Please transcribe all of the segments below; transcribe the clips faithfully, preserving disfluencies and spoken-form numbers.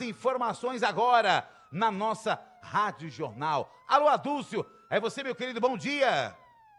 informações agora na nossa Rádio Jornal. Alô, Adúlcio, é você, meu querido, bom dia.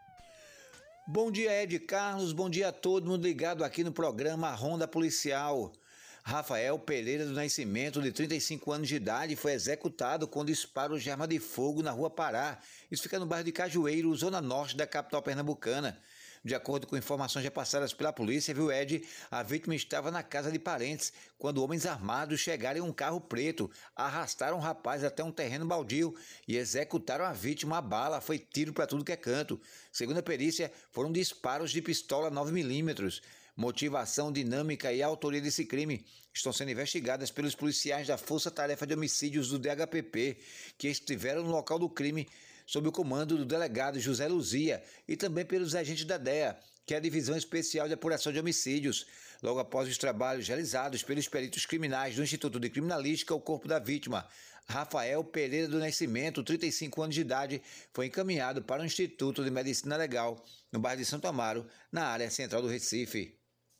Bom dia, Ed Carlos, bom dia a todo mundo ligado aqui no programa Ronda Policial. Rafael Pereira do Nascimento, de trinta e cinco anos de idade, foi executado com disparos de arma de fogo na Rua Pará. Isso fica no bairro de Cajueiro, zona norte da capital pernambucana. De acordo com informações repassadas pela polícia, viu, Ed, a vítima estava na casa de parentes quando homens armados chegaram em um carro preto, arrastaram o rapaz até um terreno baldio e executaram a vítima a bala. Foi tiro para tudo que é canto. Segundo a perícia, foram disparos de pistola nove milímetros. Motivação, dinâmica e autoria desse crime estão sendo investigadas pelos policiais da Força Tarefa de Homicídios do D H P P, que estiveram no local do crime sob o comando do delegado José Luzia e também pelos agentes da D E A, que é a Divisão Especial de Apuração de Homicídios. Logo após os trabalhos realizados pelos peritos criminais do Instituto de Criminalística, o corpo da vítima, Rafael Pereira do Nascimento, trinta e cinco anos de idade, foi encaminhado para o Instituto de Medicina Legal, no bairro de Santo Amaro, na área central do Recife.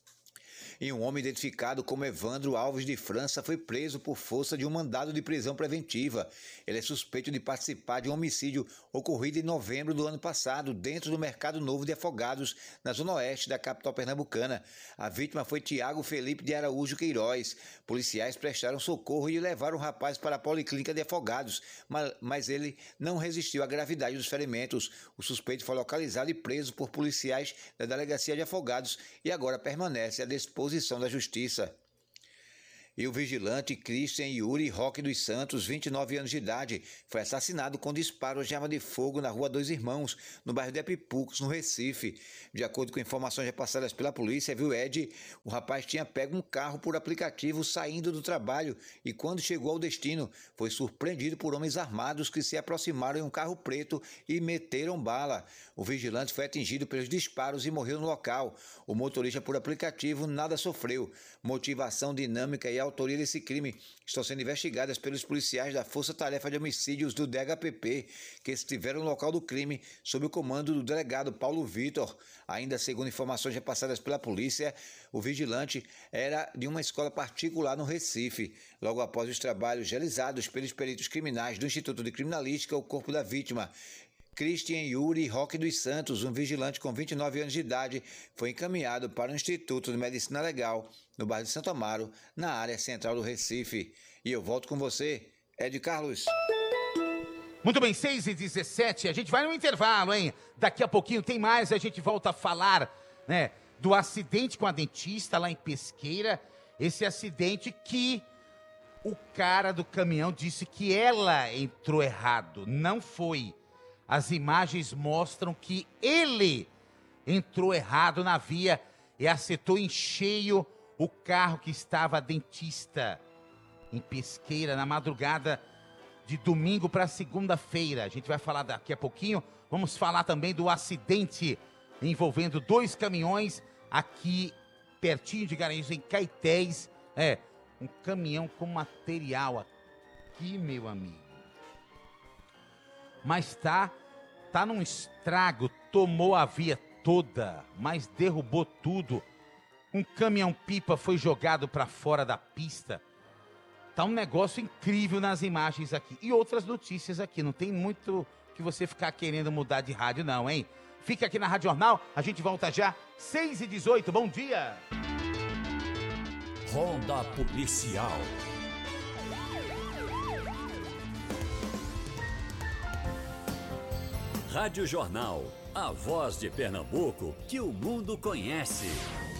E um homem identificado como Evandro Alves de França foi preso por força de um mandado de prisão preventiva. Ele é suspeito de participar de um homicídio ocorrido em novembro do ano passado, dentro do Mercado Novo de Afogados, na zona oeste da capital pernambucana. A vítima foi Tiago Felipe de Araújo Queiroz. Policiais prestaram socorro e levaram o rapaz para a Policlínica de Afogados, mas, mas ele não resistiu à gravidade dos ferimentos. O suspeito foi localizado e preso por policiais da Delegacia de Afogados e agora permanece à disposição da Justiça. E o vigilante Christian Yuri Roque dos Santos, vinte e nove anos de idade, foi assassinado com disparos de arma de fogo na Rua Dois Irmãos, no bairro de Apipucos, no Recife. De acordo com informações repassadas pela polícia, viu, Ed, o rapaz tinha pego um carro por aplicativo saindo do trabalho e quando chegou ao destino, foi surpreendido por homens armados que se aproximaram em um carro preto e meteram bala. O vigilante foi atingido pelos disparos e morreu no local. O motorista por aplicativo nada sofreu. Motivação, dinâmica e a autoria desse crime estão sendo investigadas pelos policiais da Força Tarefa de Homicídios do D H P P, que estiveram no local do crime sob o comando do delegado Paulo Vitor. Ainda segundo informações repassadas pela polícia, o vigilante era de uma escola particular no Recife. Logo após os trabalhos realizados pelos peritos criminais do Instituto de Criminalística, o corpo da vítima, Christian Yuri Roque dos Santos, um vigilante com vinte e nove anos de idade, foi encaminhado para o Instituto de Medicina Legal, no bairro de Santo Amaro, na área central do Recife. E eu volto com você, Ed Carlos. Muito bem, seis e dezessete, a gente vai no intervalo, hein? Daqui a pouquinho tem mais, a gente volta a falar, né, do acidente com a dentista lá em Pesqueira. Esse acidente que o cara do caminhão disse que ela entrou errado, não foi. As imagens mostram que ele entrou errado na via e acertou em cheio o carro que estava a dentista em Pesqueira na madrugada de domingo para segunda-feira. A gente vai falar daqui a pouquinho. Vamos falar também do acidente envolvendo dois caminhões aqui pertinho de Garanhuns, em Caetés. É, um caminhão com material aqui, meu amigo. Mas tá, tá num estrago, tomou a via toda, mas derrubou tudo. Um caminhão-pipa foi jogado para fora da pista. Tá um negócio incrível nas imagens aqui. E outras notícias aqui, não tem muito que você ficar querendo mudar de rádio não, hein? Fica aqui na Rádio Jornal, a gente volta já, seis e dezoito, bom dia! Ronda Policial. Rádio Jornal, a voz de Pernambuco que o mundo conhece.